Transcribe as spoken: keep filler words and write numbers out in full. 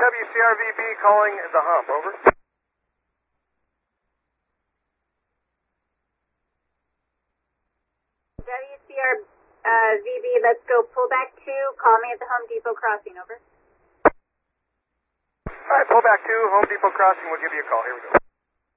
W C R V B calling the hump, over. W C R V B, let's go pull back two, call me at the Home Depot crossing, over. Alright, pull back two, Home Depot crossing, we'll give you a call, here we go.